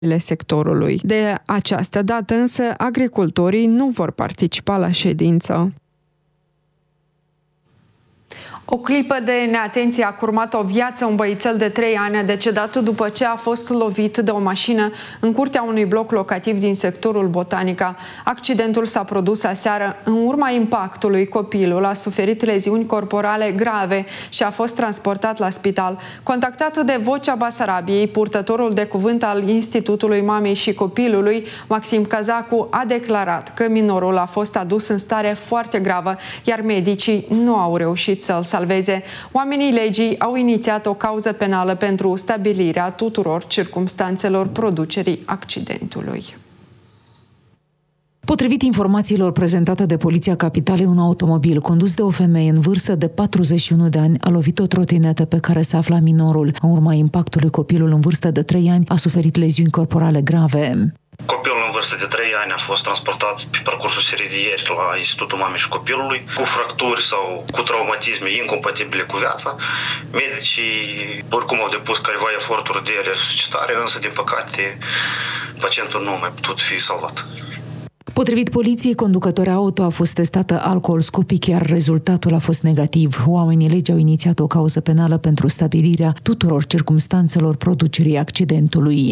sectorului. De această dată însă, agricultorii nu vor participa la ședință. O clipă de neatenție a curmat o viață. Un băițel de 3 ani a decedat după ce a fost lovit de o mașină în curtea unui bloc locativ din sectorul Botanica. Accidentul s-a produs aseară. În urma impactului, copilul a suferit leziuni corporale grave și a fost transportat la spital. Contactat de Vocea Basarabiei, purtătorul de cuvânt al Institutului Mamei și Copilului, Maxim Cazacu, a declarat că minorul a fost adus în stare foarte gravă, iar medicii nu au reușit să-l salveze. Oamenii legii au inițiat o cauză penală pentru stabilirea tuturor circumstanțelor producerii accidentului. Potrivit informațiilor prezentate de Poliția Capitalei, un automobil condus de o femeie în vârstă de 41 de ani a lovit o trotinetă pe care se afla minorul. În urma impactului, copilul în vârstă de 3 ani a suferit leziuni corporale grave. Copilul în vârstă de 3 ani a fost transportat pe parcursul serii de ieri la Institutul Mamei și Copilului cu fracturi sau cu traumatisme incompatibile cu viața. Medicii oricum au depus careva eforturi de resuscitare, însă din păcate pacientul nu a mai putut fi salvat. Potrivit poliției, conducătoarea auto a fost testată alcool-scopic, iar rezultatul a fost negativ. Oamenii legii au inițiat o cauză penală pentru stabilirea tuturor circumstanțelor producerii accidentului.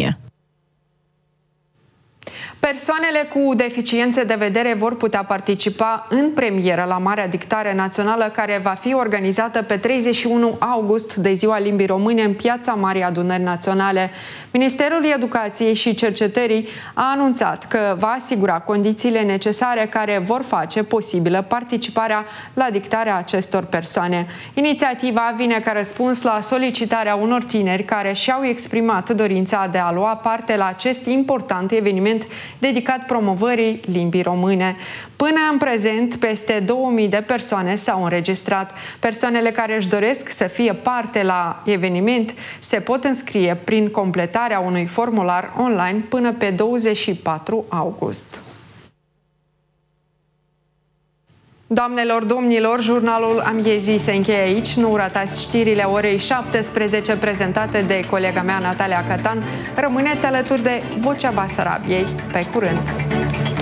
Persoanele cu deficiențe de vedere vor putea participa în premieră la Marea Dictare Națională, care va fi organizată pe 31 august de Ziua Limbii Române în Piața Marii Adunări Naționale. Ministerul Educației și Cercetării a anunțat că va asigura condițiile necesare care vor face posibilă participarea la dictarea acestor persoane. Inițiativa vine ca răspuns la solicitarea unor tineri care și-au exprimat dorința de a lua parte la acest important eveniment dedicat promovării limbii române. Până în prezent, peste 2000 de persoane s-au înregistrat. Persoanele care își doresc să fie parte la eveniment se pot înscrie prin completarea unui formular online până pe 24 august. Doamnelor, domnilor, jurnalul Amiezii se încheie aici. Nu ratați știrile orei 17 prezentate de colega mea Natalia Catan. Rămâneți alături de Vocea Basarabiei. Pe curând!